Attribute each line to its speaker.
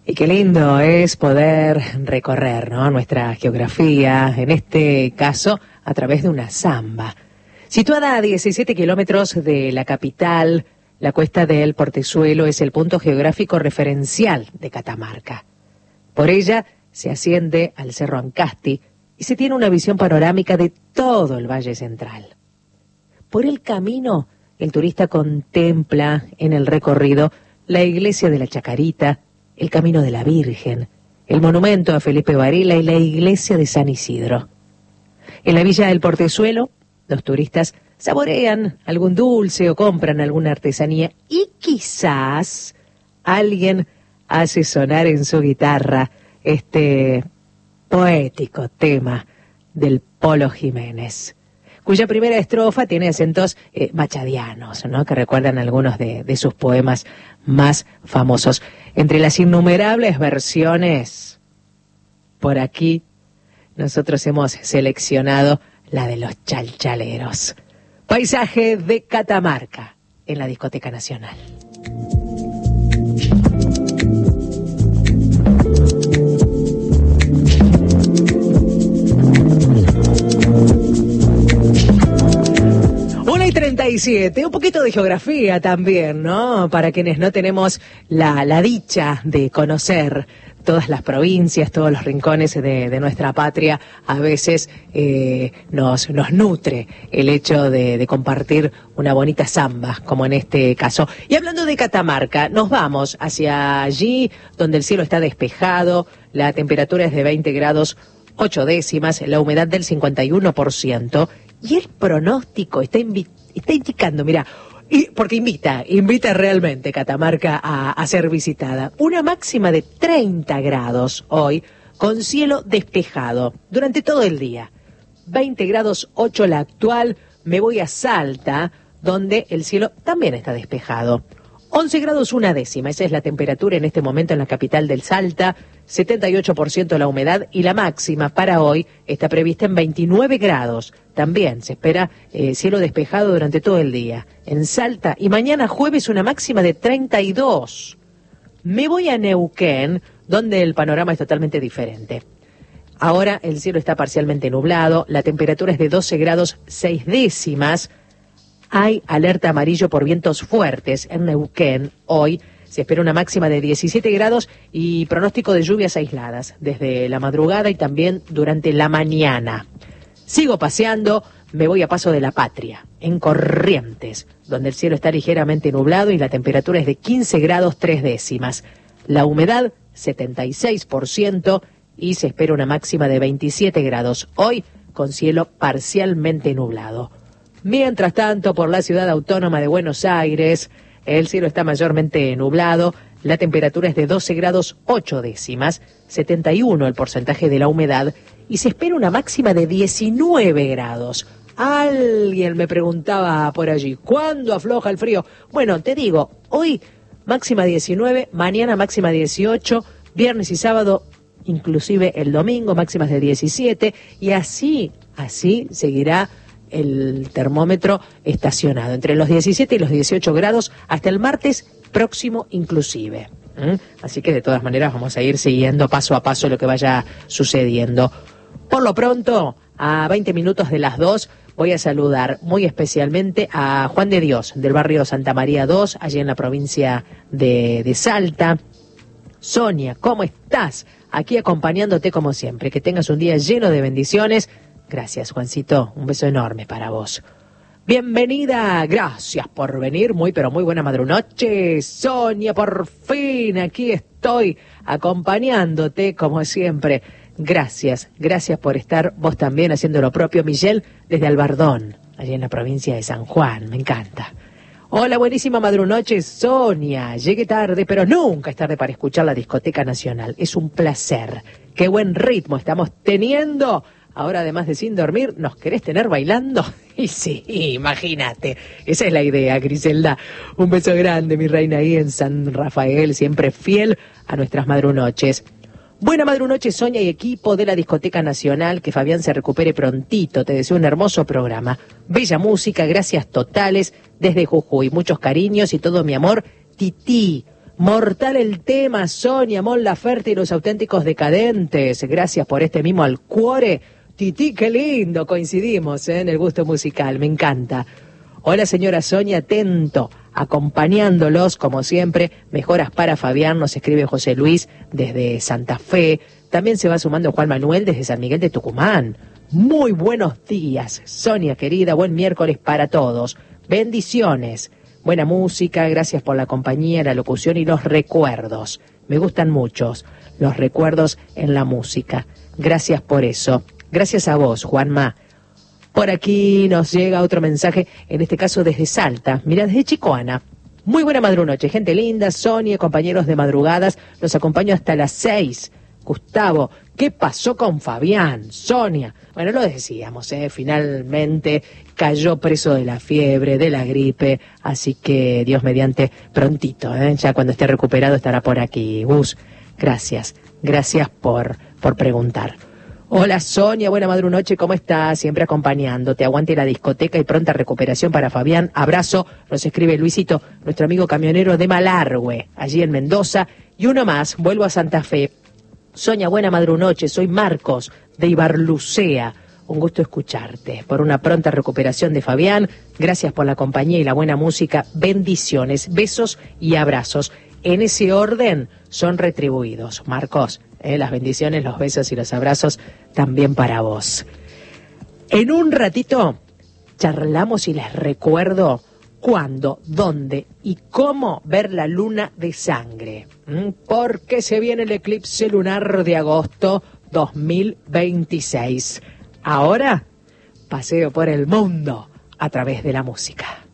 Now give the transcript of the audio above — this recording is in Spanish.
Speaker 1: Y qué lindo es poder recorrer, ¿no?, nuestra geografía, en este caso a través de una samba. Situada a 17 kilómetros de la capital, la cuesta del Portezuelo es el punto geográfico referencial de Catamarca. Por ella se asciende al Cerro Ancasti y se tiene una visión panorámica de todo el Valle Central. Por el camino, el turista contempla en el recorrido la iglesia de la Chacarita, el Camino de la Virgen, el monumento a Felipe Varela y la iglesia de San Isidro. En la villa del Portezuelo, los turistas saborean algún dulce o compran alguna artesanía y quizás alguien hace sonar en su guitarra este poético tema del Polo Jiménez, cuya primera estrofa tiene acentos machadianos, ¿no?, que recuerdan algunos de sus poemas más famosos. Entre las innumerables versiones, por aquí nosotros hemos seleccionado la de los chalchaleros. Paisaje de Catamarca en la Discoteca Nacional. Y 37, un poquito de geografía también, ¿no? Para quienes no tenemos la dicha de conocer todas las provincias, todos los rincones de nuestra patria, a veces nos nutre el hecho de compartir una bonita samba, como en este caso. Y hablando de Catamarca, nos vamos hacia allí donde el cielo está despejado, la temperatura es de 20 grados 8 décimas, la humedad del 51%, y el pronóstico está indicando, mira, porque invita realmente Catamarca a ser visitada. Una máxima de 30 grados hoy, con cielo despejado durante todo el día. 20 grados 8 la actual. Me voy a Salta, donde el cielo también está despejado. 11 grados 1 décima, esa es la temperatura en este momento en la capital del Salta. 78% la humedad y la máxima para hoy está prevista en 29 grados. También se espera cielo despejado durante todo el día en Salta, y mañana jueves una máxima de 32. Me voy a Neuquén, donde el panorama es totalmente diferente. Ahora el cielo está parcialmente nublado, la temperatura es de 12 grados 6 décimas. Hay alerta amarillo por vientos fuertes en Neuquén hoy. Se espera una máxima de 17 grados y pronóstico de lluvias aisladas desde la madrugada y también durante la mañana. Sigo paseando, me voy a Paso de la Patria, en Corrientes, donde el cielo está ligeramente nublado y la temperatura es de 15 grados 3 décimas. La humedad, 76%, y se espera una máxima de 27 grados hoy, con cielo parcialmente nublado. Mientras tanto, por la ciudad autónoma de Buenos Aires, el cielo está mayormente nublado, la temperatura es de 12 grados 8 décimas, 71 el porcentaje de la humedad, y se espera una máxima de 19 grados. Alguien me preguntaba por allí, ¿cuándo afloja el frío? Bueno, te digo, hoy máxima 19, mañana máxima 18, viernes y sábado, inclusive el domingo, máximas de 17, y así seguirá el termómetro estacionado entre los 17 y los 18 grados hasta el martes próximo inclusive. Así que de todas maneras vamos a ir siguiendo paso a paso lo que vaya sucediendo. Por lo pronto, a 20 minutos de las 2, voy a saludar muy especialmente a Juan de Dios, del barrio Santa María 2, allí en la provincia de Salta. Sonia, ¿cómo estás? Aquí acompañándote como siempre. Que tengas un día lleno de bendiciones. Gracias, Juancito. Un beso enorme para vos. Bienvenida, gracias por venir. Muy, pero muy buena madrunoche. Sonia, por fin aquí estoy acompañándote como siempre. Gracias por estar vos también haciendo lo propio. Miguel, desde Albardón, allí en la provincia de San Juan. Me encanta. Hola, buenísima madrunoche, Sonia. Llegué tarde, pero nunca es tarde para escuchar la Discoteca Nacional. Es un placer. Qué buen ritmo estamos teniendo. Ahora, además de sin dormir, ¿nos querés tener bailando? Y sí, imagínate. Esa es la idea, Griselda. Un beso grande, mi reina, ahí en San Rafael, siempre fiel a nuestras madrunoches. Buena madrunoche, Sonia y equipo de la Discoteca Nacional. Que Fabián se recupere prontito. Te deseo un hermoso programa. Bella música, gracias totales desde Jujuy. Muchos cariños y todo mi amor. Tití, Mortal el tema, Sonia, Mon Laferte y los auténticos decadentes. Gracias por este mimo al cuore. Tití, qué lindo, coincidimos en el gusto musical, me encanta. Hola señora Sonia, atento, acompañándolos como siempre. Mejoras para Fabián, nos escribe José Luis desde Santa Fe. También se va sumando Juan Manuel desde San Miguel de Tucumán. Muy buenos días, Sonia querida, buen miércoles para todos. Bendiciones, buena música, gracias por la compañía, la locución y los recuerdos. Me gustan muchos los recuerdos en la música. Gracias por eso. Gracias a vos, Juanma. Por aquí nos llega otro mensaje, en este caso desde Salta. Mirá, desde Chicoana. Muy buena madrunoche, gente linda, Sonia, compañeros de madrugadas. Los acompaño hasta las 6. Gustavo, ¿qué pasó con Fabián? Sonia. Bueno, lo decíamos, finalmente cayó preso de la fiebre, de la gripe, así que Dios mediante prontito, ya cuando esté recuperado estará por aquí. Gus, gracias por preguntar. Hola Sonia, buena madrunoche, ¿cómo estás? Siempre acompañándote, aguante la discoteca y pronta recuperación para Fabián. Abrazo, nos escribe Luisito, nuestro amigo camionero de Malargüe, allí en Mendoza. Y uno más, vuelvo a Santa Fe. Sonia, buena madrunoche, soy Marcos de Ibarlucea. Un gusto escucharte. Por una pronta recuperación de Fabián, gracias por la compañía y la buena música. Bendiciones, besos y abrazos. En ese orden son retribuidos, Marcos. Las bendiciones, los besos y los abrazos también para vos. En un ratito charlamos y les recuerdo cuándo, dónde y cómo ver la luna de sangre. Porque se viene el eclipse lunar de agosto 2026. Ahora, paseo por el mundo a través de la música.